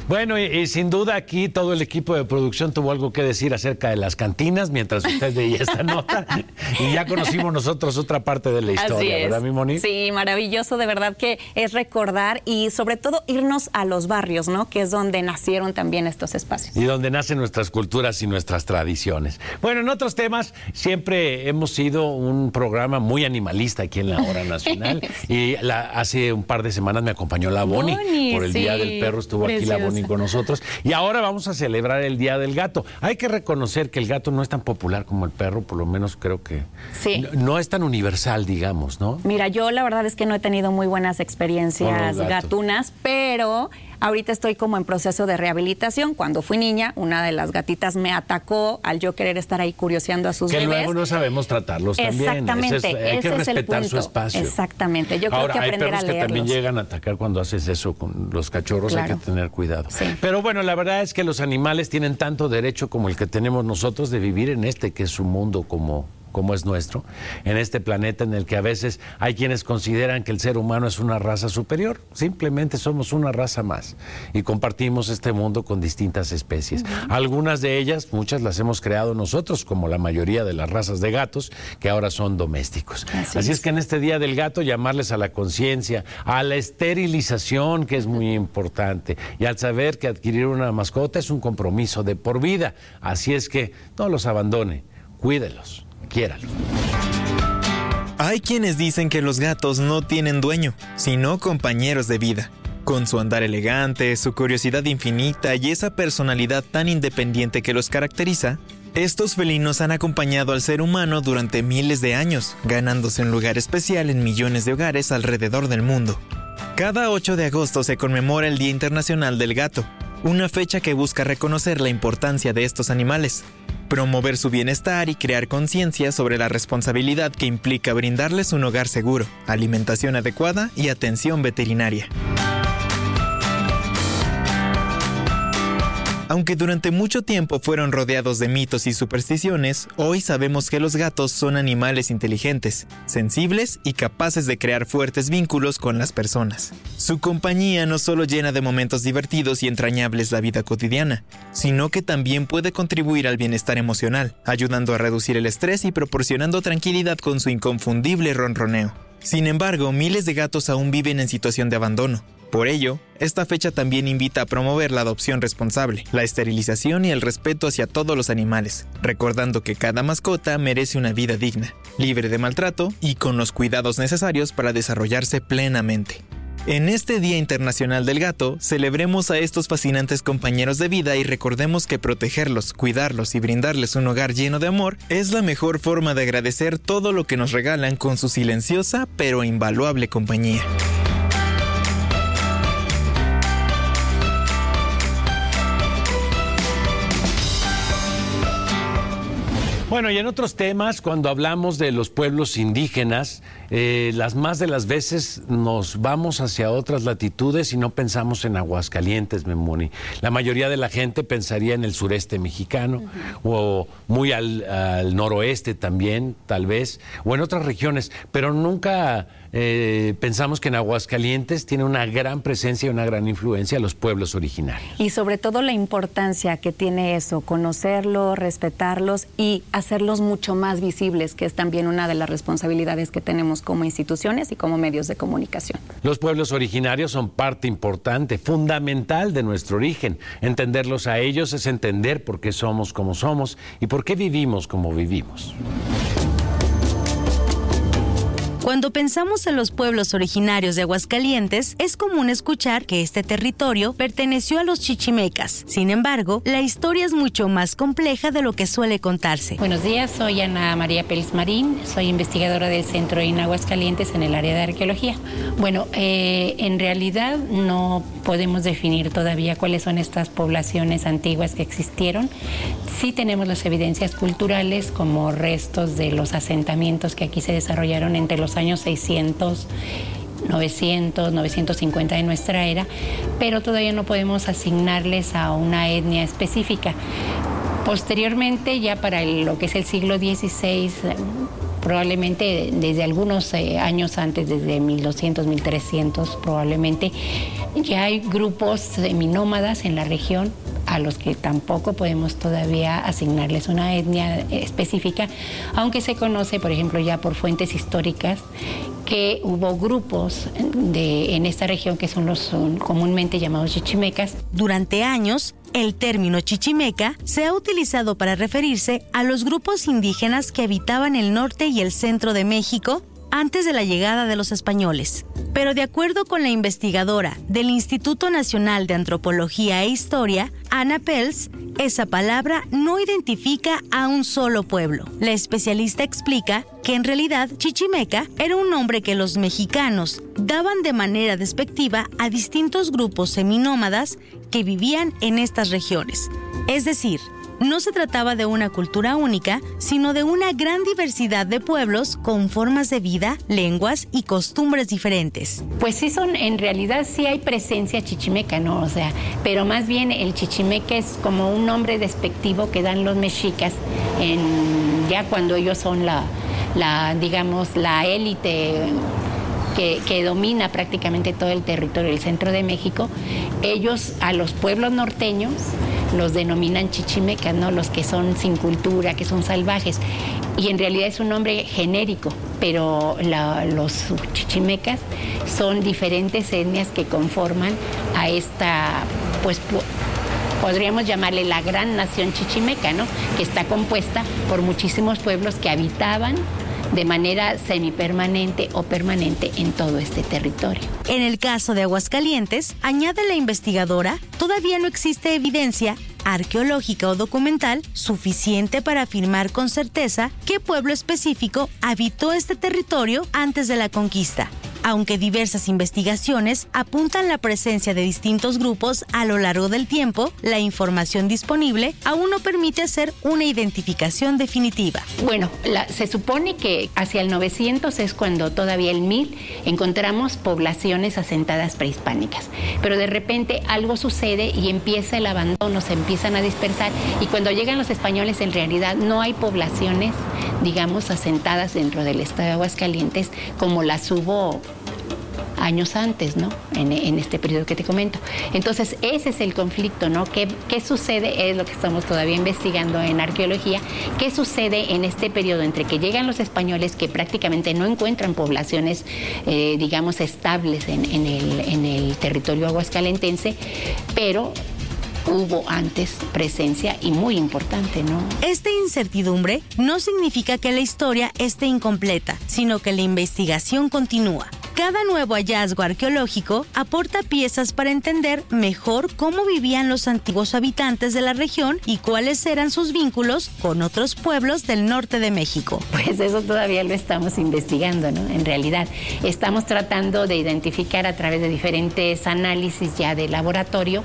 Bueno, y sin duda aquí todo el equipo de producción tuvo algo que decir acerca de las cantinas mientras usted veía esta nota y ya conocimos nosotros otra parte de la historia, ¿verdad, mi Moni? Sí, maravilloso, de verdad que es recordar y sobre todo irnos a los barrios, ¿no? Que es donde nacieron también estos espacios. Y donde nacen nuestras culturas y nuestras tradiciones. Bueno, en otros temas siempre hemos sido un programa muy animalista aquí en la Hora Nacional y hace un par de semanas me acompañó la Boni por el Día del Perro, estuvo aquí la Boni con nosotros y ahora vamos a celebrar el Día del Gato. Hay que reconocer que el gato no es tan popular como el perro, por lo menos creo que no es tan universal, digamos, ¿no? Mira, yo la verdad es que no he tenido muy buenas experiencias gatunas, pero ahorita estoy como en proceso de rehabilitación. Cuando fui niña, una de las gatitas me atacó al yo querer estar ahí curioseando a sus bebés. Que luego no sabemos tratarlos también. Exactamente. Hay que respetar su espacio. Exactamente. Yo creo que aprender a leerlos. Hay perros que también llegan a atacar cuando haces eso con los cachorros. Claro. Hay que tener cuidado. Sí. Pero bueno, la verdad es que los animales tienen tanto derecho como el que tenemos nosotros de vivir en este que es su mundo como es nuestro, en este planeta en el que a veces hay quienes consideran que el ser humano es una raza superior. Simplemente somos una raza más y compartimos este mundo con distintas especies. Algunas de ellas, muchas las hemos creado nosotros, como la mayoría de las razas de gatos que ahora son domésticos. Así es que en este Día del Gato llamarles a la conciencia, a la esterilización, que es muy importante, y al saber que adquirir una mascota es un compromiso de por vida. Así es que no los abandone, cuídelos. Quiéralo. Hay quienes dicen que los gatos no tienen dueño, sino compañeros de vida. Con su andar elegante, su curiosidad infinita y esa personalidad tan independiente que los caracteriza, estos felinos han acompañado al ser humano durante miles de años, ganándose un lugar especial en millones de hogares alrededor del mundo. Cada 8 de agosto se conmemora el Día Internacional del Gato, una fecha que busca reconocer la importancia de estos animales, promover su bienestar y crear conciencia sobre la responsabilidad que implica brindarles un hogar seguro, alimentación adecuada y atención veterinaria. Aunque durante mucho tiempo fueron rodeados de mitos y supersticiones, hoy sabemos que los gatos son animales inteligentes, sensibles y capaces de crear fuertes vínculos con las personas. Su compañía no solo llena de momentos divertidos y entrañables la vida cotidiana, sino que también puede contribuir al bienestar emocional, ayudando a reducir el estrés y proporcionando tranquilidad con su inconfundible ronroneo. Sin embargo, miles de gatos aún viven en situación de abandono. Por ello, esta fecha también invita a promover la adopción responsable, la esterilización y el respeto hacia todos los animales, recordando que cada mascota merece una vida digna, libre de maltrato y con los cuidados necesarios para desarrollarse plenamente. En este Día Internacional del Gato, celebremos a estos fascinantes compañeros de vida y recordemos que protegerlos, cuidarlos y brindarles un hogar lleno de amor es la mejor forma de agradecer todo lo que nos regalan con su silenciosa pero invaluable compañía. Bueno, y en otros temas, cuando hablamos de los pueblos indígenas, las más de las veces nos vamos hacia otras latitudes y no pensamos en Aguascalientes, Memoni. La mayoría de la gente pensaría en el sureste mexicano, o muy al noroeste también, tal vez, o en otras regiones, pero nunca pensamos que en Aguascalientes tiene una gran presencia y una gran influencia los pueblos originarios. Y sobre todo la importancia que tiene eso, conocerlos, respetarlos y hacerlos mucho más visibles, que es también una de las responsabilidades que tenemos como instituciones y como medios de comunicación. Los pueblos originarios son parte importante, fundamental de nuestro origen. Entenderlos a ellos es entender por qué somos como somos y por qué vivimos como vivimos. Cuando pensamos en los pueblos originarios de Aguascalientes, es común escuchar que este territorio perteneció a los chichimecas. Sin embargo, la historia es mucho más compleja de lo que suele contarse. Buenos días, soy Ana María Pérez Marín, soy investigadora del Centro en Aguascalientes en el área de arqueología. Bueno, en realidad no podemos definir todavía cuáles son estas poblaciones antiguas que existieron. Sí tenemos las evidencias culturales como restos de los asentamientos que aquí se desarrollaron entre los años 600, 900, 950 de nuestra era, pero todavía no podemos asignarles a una etnia específica. Posteriormente, ya para lo que es el siglo XVI, probablemente desde algunos años antes, desde 1200, 1300 probablemente, ya hay grupos seminómadas en la región a los que tampoco podemos todavía asignarles una etnia específica, aunque se conoce, por ejemplo, ya por fuentes históricas, que hubo grupos en esta región que son los comúnmente llamados chichimecas. Durante años, el término chichimeca se ha utilizado para referirse a los grupos indígenas que habitaban el norte y el centro de México antes de la llegada de los españoles. Pero de acuerdo con la investigadora del Instituto Nacional de Antropología e Historia, Ana Pels, esa palabra no identifica a un solo pueblo. La especialista explica que en realidad chichimeca era un nombre que los mexicanos daban de manera despectiva a distintos grupos seminómadas que vivían en estas regiones. Es decir, no se trataba de una cultura única, sino de una gran diversidad de pueblos con formas de vida, lenguas y costumbres diferentes. Pues sí en realidad sí hay presencia chichimeca, ¿no? O sea, pero más bien el chichimeca es como un nombre despectivo que dan los mexicas ya cuando ellos son digamos, la élite que domina prácticamente todo el territorio del centro de México. Ellos a los pueblos norteños los denominan chichimecas, ¿no? Los que son sin cultura, que son salvajes. Y en realidad es un nombre genérico, pero los chichimecas son diferentes etnias que conforman a esta, pues podríamos llamarle la gran nación chichimeca, ¿no? Que está compuesta por muchísimos pueblos que habitaban de manera semipermanente o permanente en todo este territorio. En el caso de Aguascalientes, añade la investigadora, todavía no existe evidencia arqueológica o documental suficiente para afirmar con certeza qué pueblo específico habitó este territorio antes de la conquista. Aunque diversas investigaciones apuntan la presencia de distintos grupos a lo largo del tiempo, la información disponible aún no permite hacer una identificación definitiva. Bueno, se supone que hacia el 900 es cuando todavía el 1000 encontramos poblaciones asentadas prehispánicas. Pero de repente algo sucede y empieza el abandono, se empiezan a dispersar y cuando llegan los españoles en realidad no hay poblaciones, digamos, asentadas dentro del estado de Aguascalientes como las hubo años antes, ¿no? En este periodo que te comento. Entonces, ese es el conflicto, ¿no? ¿Qué sucede? Es lo que estamos todavía investigando en arqueología. ¿Qué sucede en este periodo entre que llegan los españoles que prácticamente no encuentran poblaciones, digamos, estables en el territorio aguascalentense, pero hubo antes presencia y muy importante, ¿no? Esta incertidumbre no significa que la historia esté incompleta, sino que la investigación continúa. Cada nuevo hallazgo arqueológico aporta piezas para entender mejor cómo vivían los antiguos habitantes de la región y cuáles eran sus vínculos con otros pueblos del norte de México. Pues eso todavía lo estamos investigando, ¿no? En realidad, estamos tratando de identificar a través de diferentes análisis ya de laboratorio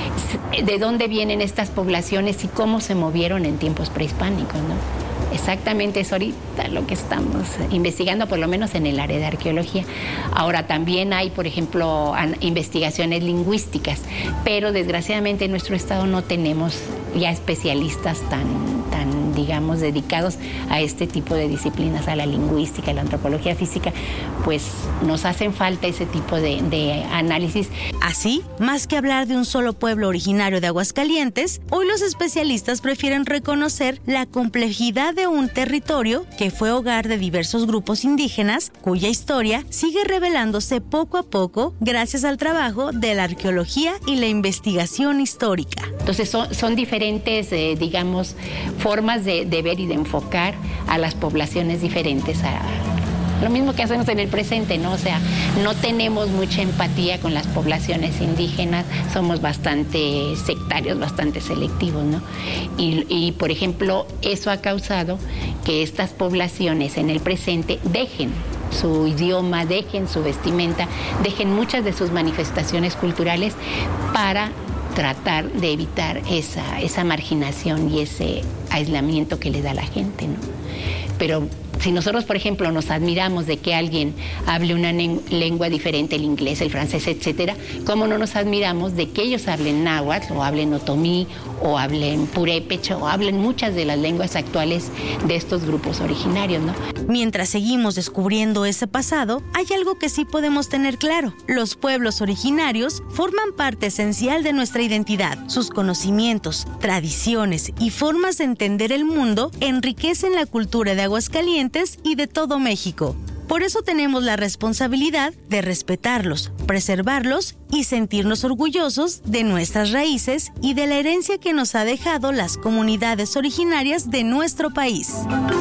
de dónde vienen estas poblaciones y cómo se movieron en tiempos prehispánicos, ¿no? Exactamente es ahorita lo que estamos investigando, por lo menos en el área de arqueología. Ahora también hay, por ejemplo, investigaciones lingüísticas, pero desgraciadamente en nuestro estado no tenemos ya especialistas tan digamos, dedicados a este tipo de disciplinas, a la lingüística, a la antropología física, pues nos hacen falta ese tipo de análisis. Así, más que hablar de un solo pueblo originario de Aguascalientes, hoy los especialistas prefieren reconocer la complejidad de un territorio que fue hogar de diversos grupos indígenas, cuya historia sigue revelándose poco a poco gracias al trabajo de la arqueología y la investigación histórica. Entonces son diferentes, digamos, formas de ver y de enfocar a las poblaciones diferentes, lo mismo que hacemos en el presente, ¿no? O sea, no tenemos mucha empatía con las poblaciones indígenas, somos bastante sectarios, bastante selectivos, ¿no? Y por ejemplo, eso ha causado que estas poblaciones en el presente dejen su idioma, dejen su vestimenta, dejen muchas de sus manifestaciones culturales para tratar de evitar esa marginación y ese aislamiento que le da a la gente, ¿no? Pero si nosotros, por ejemplo, nos admiramos de que alguien hable una lengua diferente, el inglés, el francés, etcétera, ¿cómo no nos admiramos de que ellos hablen náhuatl o hablen otomí o hablen purépecha o hablen muchas de las lenguas actuales de estos grupos originarios, ¿no? Mientras seguimos descubriendo ese pasado, hay algo que sí podemos tener claro. Los pueblos originarios forman parte esencial de nuestra identidad. Sus conocimientos, tradiciones y formas de entender el mundo enriquecen la cultura de Aguascalientes y de todo México. Por eso tenemos la responsabilidad de respetarlos, preservarlos y sentirnos orgullosos de nuestras raíces y de la herencia que nos ha dejado las comunidades originarias de nuestro país.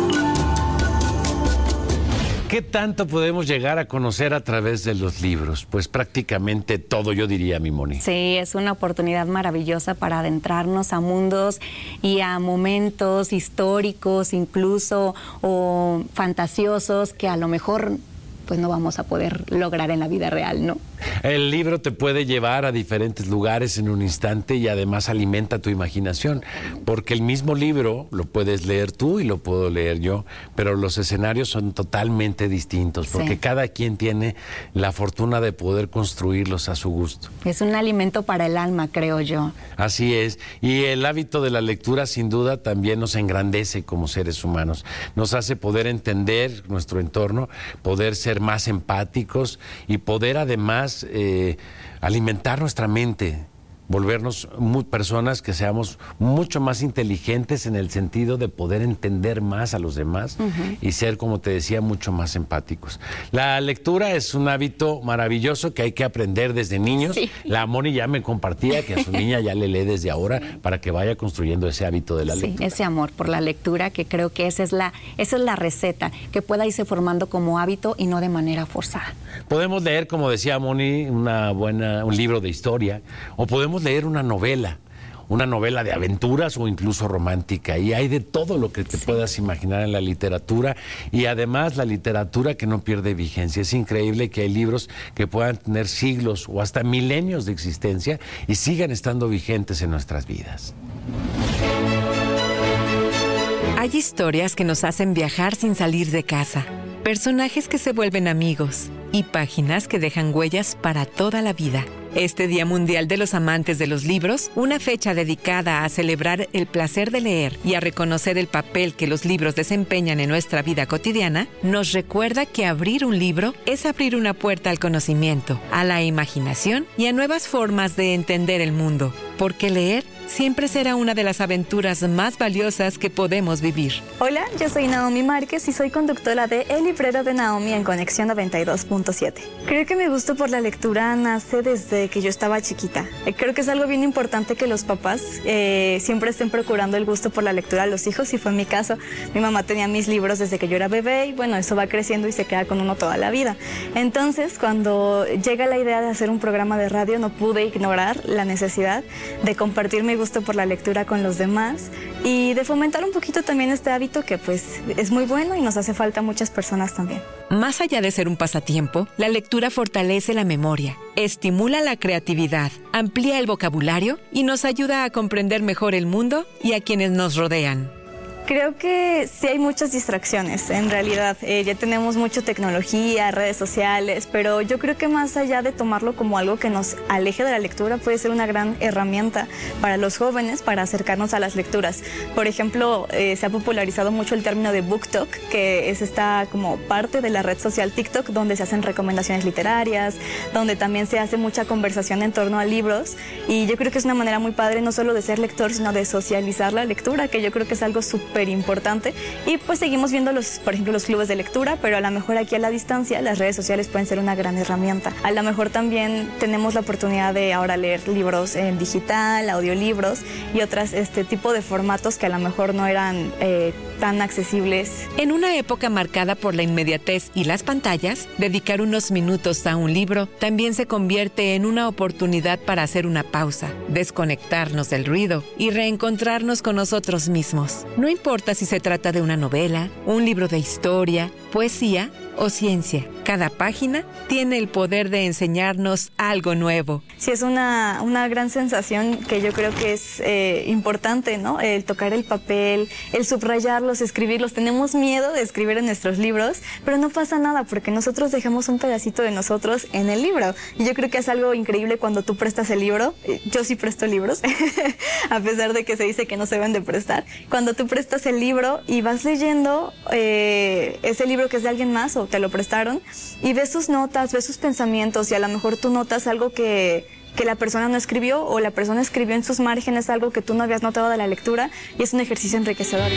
¿Qué tanto podemos llegar a conocer a través de los libros? Pues prácticamente todo, yo diría, mi Moni. Sí, es una oportunidad maravillosa para adentrarnos a mundos y a momentos históricos incluso o fantasiosos que a lo mejor pues no vamos a poder lograr en la vida real, ¿no? El libro te puede llevar a diferentes lugares en un instante y además alimenta tu imaginación, porque el mismo libro lo puedes leer tú y lo puedo leer yo, pero los escenarios son totalmente distintos, porque cada quien tiene la fortuna de poder construirlos a su gusto. Es un alimento para el alma, creo yo. Así es, y el hábito de la lectura sin duda también nos engrandece como seres humanos, nos hace poder entender nuestro entorno, poder ser más empáticos y poder además alimentar nuestra mente, volvernos personas que seamos mucho más inteligentes en el sentido de poder entender más a los demás y ser, como te decía, mucho más empáticos. La lectura es un hábito maravilloso que hay que aprender desde niños. Sí. La Moni ya me compartía que a su niña ya le lee desde ahora para que vaya construyendo ese hábito de la lectura. Ese amor por la lectura, que creo que esa es la receta, que pueda irse formando como hábito y no de manera forzada. Podemos leer, como decía Moni, un libro de historia, o podemos leer una novela de aventuras o incluso romántica, y hay de todo lo que te puedas imaginar en la literatura, y además la literatura que no pierde vigencia. Es increíble que hay libros que puedan tener siglos o hasta milenios de existencia y sigan estando vigentes en nuestras vidas. Hay historias que nos hacen viajar sin salir de casa, personajes que se vuelven amigos y páginas que dejan huellas para toda la vida. Este Día Mundial de los Amantes de los Libros, una fecha dedicada a celebrar el placer de leer y a reconocer el papel que los libros desempeñan en nuestra vida cotidiana, nos recuerda que abrir un libro es abrir una puerta al conocimiento, a la imaginación y a nuevas formas de entender el mundo, porque leer siempre será una de las aventuras más valiosas que podemos vivir. Hola, yo soy Naomi Márquez y soy conductora de El Librero de Naomi en Conexión 92.7. Creo que mi gusto por la lectura nace desde que yo estaba chiquita. Creo que es algo bien importante que los papás siempre estén procurando el gusto por la lectura a los hijos, y fue mi caso. Mi mamá tenía mis libros desde que yo era bebé y bueno, eso va creciendo y se queda con uno toda la vida. Entonces, cuando llega la idea de hacer un programa de radio, no pude ignorar la necesidad de compartir mi gusto por la lectura con los demás y de fomentar un poquito también este hábito que pues es muy bueno y nos hace falta a muchas personas también. Más allá de ser un pasatiempo, la lectura fortalece la memoria, estimula la creatividad, amplía el vocabulario y nos ayuda a comprender mejor el mundo y a quienes nos rodean. Creo que sí hay muchas distracciones, en realidad. Ya tenemos mucha tecnología, redes sociales, pero yo creo que más allá de tomarlo como algo que nos aleje de la lectura, puede ser una gran herramienta para los jóvenes para acercarnos a las lecturas. Por ejemplo, se ha popularizado mucho el término de BookTok, que es esta como parte de la red social TikTok, donde se hacen recomendaciones literarias, donde también se hace mucha conversación en torno a libros, y yo creo que es una manera muy padre no solo de ser lector, sino de socializar la lectura, que yo creo que es algo súper importante. Y pues seguimos viendo por ejemplo, los clubes de lectura, pero a lo mejor aquí a la distancia las redes sociales pueden ser una gran herramienta. A lo mejor también tenemos la oportunidad de ahora leer libros en digital, audiolibros y otras tipo de formatos que a lo mejor no eran tan accesibles. En una época marcada por la inmediatez y las pantallas, dedicar unos minutos a un libro también se convierte en una oportunidad para hacer una pausa, desconectarnos del ruido y reencontrarnos con nosotros mismos. No importa si se trata de una novela, un libro de historia, poesía o ciencia. Cada página tiene el poder de enseñarnos algo nuevo. Sí, es una gran sensación que yo creo que es importante, ¿no? El tocar el papel, el subrayarlos, escribirlos. Tenemos miedo de escribir en nuestros libros, pero no pasa nada porque nosotros dejamos un pedacito de nosotros en el libro. Y yo creo que es algo increíble cuando tú prestas el libro. Yo sí presto libros, a pesar de que se dice que no se deben de prestar. Cuando tú prestas el libro y vas leyendo ese libro que es de alguien más o te lo prestaron, y ves sus notas, ves sus pensamientos, y a lo mejor tú notas algo que la persona no escribió, o la persona escribió en sus márgenes algo que tú no habías notado de la lectura, y es un ejercicio enriquecedor.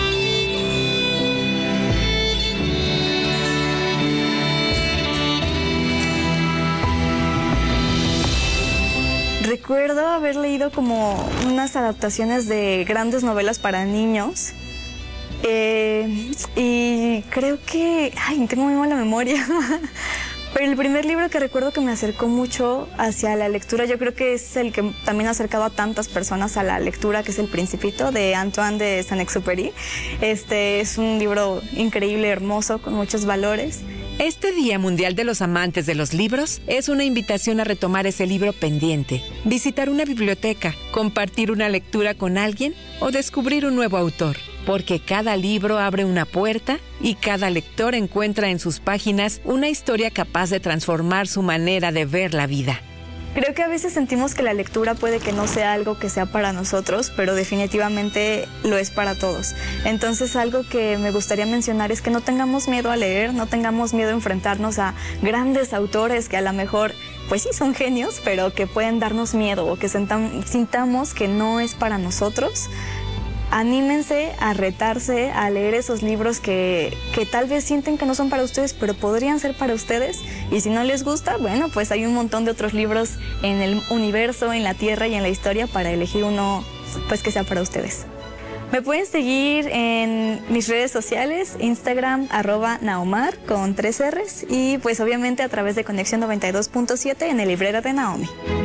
Recuerdo haber leído como unas adaptaciones de grandes novelas para niños. Y creo que... tengo muy mala memoria. Pero el primer libro que recuerdo que me acercó mucho hacia la lectura, yo creo que es el que también ha acercado a tantas personas a la lectura, que es El Principito, de Antoine de Saint-Exupéry. Es un libro increíble, hermoso, con muchos valores. Este Día Mundial de los Amantes de los Libros es una invitación a retomar ese libro pendiente, visitar una biblioteca, compartir una lectura con alguien o descubrir un nuevo autor. Porque cada libro abre una puerta y cada lector encuentra en sus páginas una historia capaz de transformar su manera de ver la vida. Creo que a veces sentimos que la lectura puede que no sea algo que sea para nosotros, pero definitivamente lo es para todos. Entonces, algo que me gustaría mencionar es que no tengamos miedo a leer, no tengamos miedo a enfrentarnos a grandes autores que a lo mejor, pues sí, son genios, pero que pueden darnos miedo o que sintamos que no es para nosotros. Anímense a retarse, a leer esos libros que tal vez sienten que no son para ustedes, pero podrían ser para ustedes. Y si no les gusta, bueno, pues hay un montón de otros libros en el universo, en la Tierra y en la historia para elegir uno, pues, que sea para ustedes. Me pueden seguir en mis redes sociales, Instagram, @Naomar, con 3 R's, y pues obviamente a través de Conexión 92.7 en el Librero de Naomi.